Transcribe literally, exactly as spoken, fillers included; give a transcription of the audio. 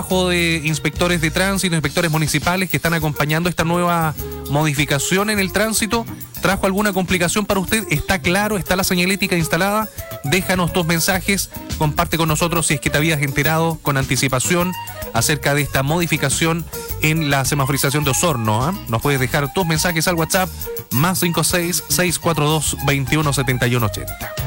trabajo de inspectores de tránsito, inspectores municipales que están acompañando esta nueva modificación en el tránsito. ¿Trajo alguna complicación para usted? ¿Está claro? ¿Está la señalética instalada? Déjanos tus mensajes, comparte con nosotros si es que te habías enterado con anticipación acerca de esta modificación en la semaforización de Osorno. ¿eh? Nos puedes dejar tus mensajes al WhatsApp más cinco seis, seis cuatro dos, dos uno siete uno ocho cero.